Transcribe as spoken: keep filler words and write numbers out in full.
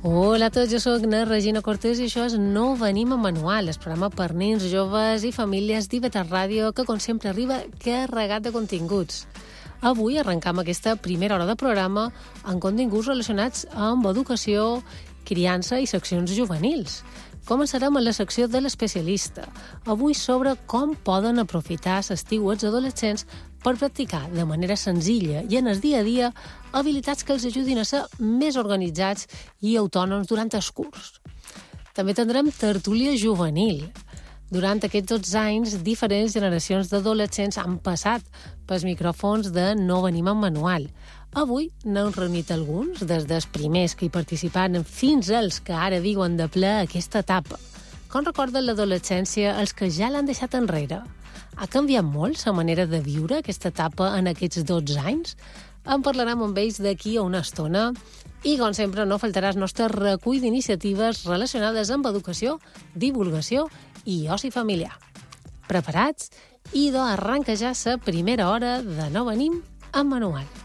Hola a tots, jo soc na Regina Cortés i això és No Venim a Manual, el programa per nens, joves i famílies d'IveTas Ràdio que, com sempre, arriba carregat de continguts. Avui arrencam aquesta primera hora de programa amb continguts relacionats amb educació, criança i seccions juvenils. Començarem amb la secció de l'especialista, avui sobre com poden aprofitar l'estiu els adolescents per practicar de manera senzilla i en el dia a dia habilitats que els ajudin a ser més organitzats i autònoms durant el curs. També tindrem tertúlia juvenil. Durant aquests dotze anys, diferents generacions d'adolescents han passat pels micròfons de No Venim a Manual. Avui n'hem reunit alguns, des dels primers que hi participaven fins als que ara viuen de ple aquesta etapa. Com recorden l'adolescència els que ja l'han deixat enrere? Ha canviat molt la manera de viure aquesta etapa en aquests dotze anys? En parlarem amb ells d'aquí a una estona. I, com sempre, no faltarà el nostre recull d'iniciatives relacionades amb educació, divulgació i oci familiar. Preparats? Idò arranca ja la primera hora de No Venim a Manual.